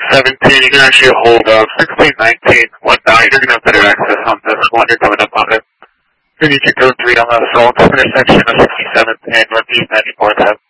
17, you can actually hold 1619, 19, you're going to have better access on this one, you're coming up on it. You need to go 3 on the assault, intersection of 6710, Northeast 94th Ave.